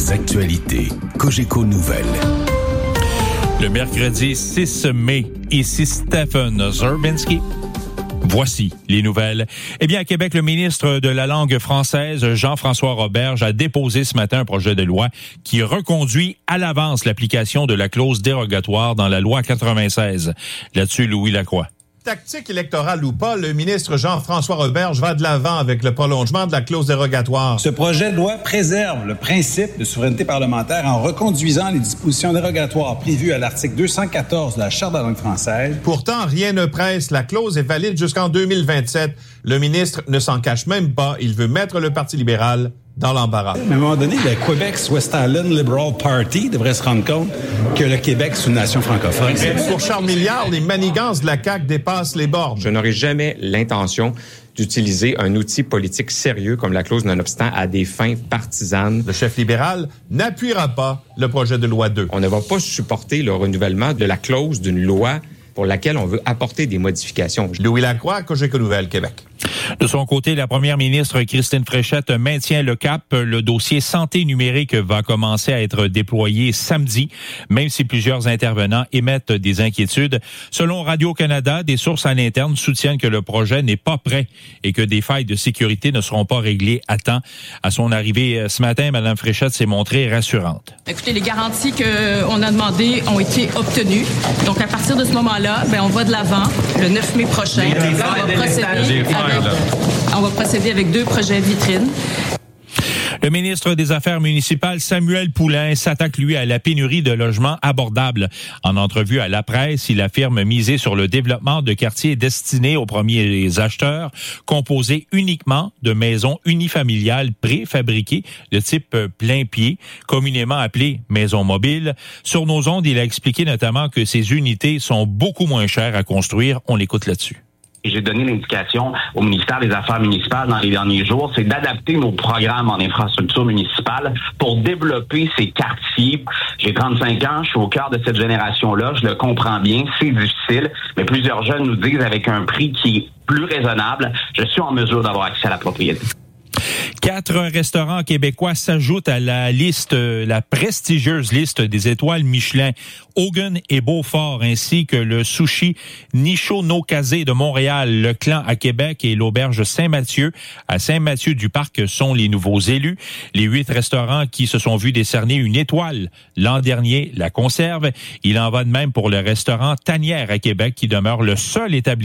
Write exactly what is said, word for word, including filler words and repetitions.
Les actualités Cogeco Nouvelles. Le mercredi six mai, ici Stephen Zerbinski. Voici les nouvelles. Eh bien, à Québec, le ministre de la langue française, Jean-François Roberge, a déposé ce matin un projet de loi qui reconduit à l'avance l'application de la clause dérogatoire dans la loi quatre-vingt-seize. Là-dessus, Louis Lacroix. Tactique électorale ou pas, le ministre Jean-François Roberge va de l'avant avec le prolongement de la clause dérogatoire. Ce projet de loi préserve le principe de souveraineté parlementaire en reconduisant les dispositions dérogatoires prévues à l'article deux cent quatorze de la Charte de la langue française. Pourtant, rien ne presse. La clause est valide jusqu'en deux mille vingt-sept. Le ministre ne s'en cache même pas. Il veut mettre le Parti libéral dans l'embarras. À un moment donné, le Québec's West Island Liberal Party devrait se rendre compte que le Québec, c'est une nation francophone. Pour Charles Milliard, les manigances de la C A Q dépassent les bornes. Je n'aurai jamais l'intention d'utiliser un outil politique sérieux comme la clause nonobstant à des fins partisanes. Le chef libéral n'appuiera pas le projet de loi deux. On ne va pas supporter le renouvellement de la clause d'une loi pour laquelle on veut apporter des modifications. Louis Lacroix, Cogeco Nouvelles, Québec. De son côté, la première ministre Christine Fréchette maintient le cap. Le dossier santé numérique va commencer à être déployé samedi, même si plusieurs intervenants émettent des inquiétudes. Selon Radio-Canada, des sources à l'interne soutiennent que le projet n'est pas prêt et que des failles de sécurité ne seront pas réglées à temps. À son arrivée ce matin, Mme Fréchette s'est montrée rassurante. Écoutez, les garanties qu'on a demandées ont été obtenues. Donc, à partir de ce moment-là, ben, on va de l'avant le neuf mai prochain. Là, on va procéder avec, on va procéder avec deux projets vitrines. Le ministre des Affaires municipales, Samuel Poulin, s'attaque, lui, à la pénurie de logements abordables. En entrevue à la presse, il affirme miser sur le développement de quartiers destinés aux premiers acheteurs, composés uniquement de maisons unifamiliales préfabriquées de type plein-pied, communément appelées maisons mobiles. Sur nos ondes, il a expliqué notamment que ces unités sont beaucoup moins chères à construire. On l'écoute là-dessus. J'ai donné l'indication au ministère des Affaires municipales dans les derniers jours, c'est d'adapter nos programmes en infrastructure municipale pour développer ces quartiers. J'ai trente-cinq ans, je suis au cœur de cette génération-là, je le comprends bien, c'est difficile, mais plusieurs jeunes nous disent avec un prix qui est plus raisonnable, je suis en mesure d'avoir accès à la propriété. Quatre restaurants québécois s'ajoutent à la liste, la prestigieuse liste des étoiles Michelin. Hogan et Beaufort, ainsi que le sushi Nisho no Kaze de Montréal, le Clan à Québec et l'auberge Saint-Mathieu à Saint-Mathieu-du-Parc sont les nouveaux élus. Les huit restaurants qui se sont vus décerner une étoile l'an dernier la conservent. Il en va de même pour le restaurant Tanière à Québec qui demeure le seul établissement